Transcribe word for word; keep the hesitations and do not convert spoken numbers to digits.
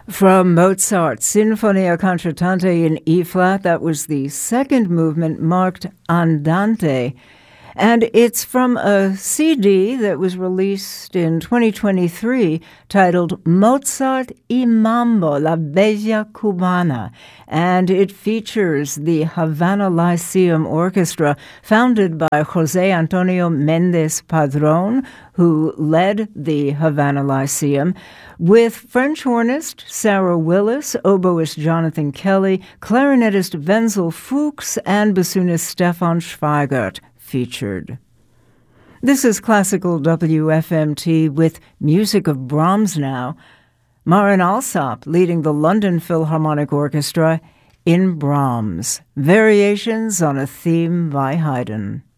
From Mozart's Sinfonia Concertante in E-flat, that was the second movement marked Andante. And it's from a C D that was released in twenty twenty-three titled Mozart y Mambo, La Bella Cubana. And it features the Havana Lyceum Orchestra, founded by José Antonio Méndez Padrón, who led the Havana Lyceum, with French hornist Sarah Willis, oboist Jonathan Kelly, clarinetist Wenzel Fuchs, and bassoonist Stefan Schweigert featured. This is Classical W F M T with music of Brahms now. Maren Alsop leading the London Philharmonic Orchestra in Brahms, Variations on a Theme by Haydn.